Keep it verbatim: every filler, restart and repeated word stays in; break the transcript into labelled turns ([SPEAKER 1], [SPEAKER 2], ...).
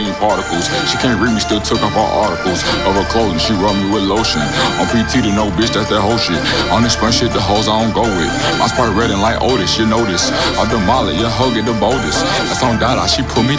[SPEAKER 1] green particles. She can't read me, still took off all articles of her clothing. She rubbed me with lotion. On P T to no bitch, that's that whole shit. On this spun shit, the hoes I don't go with. My spot red and like Otis, you know this. I demolish, your hoe get the boldest. That's on Dada, she put me